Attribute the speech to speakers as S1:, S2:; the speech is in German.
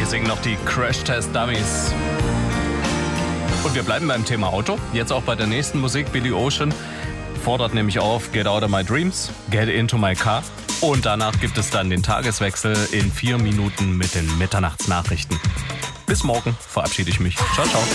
S1: hier singen noch die Crash Test Dummies. Und wir bleiben beim Thema Auto. Jetzt auch bei der nächsten Musik. Billy Ocean fordert nämlich auf Get Out of My Dreams, Get Into My Car. Und danach gibt es dann den Tageswechsel in 4 Minuten mit den Mitternachtsnachrichten. Bis morgen verabschiede ich mich. Ciao, ciao.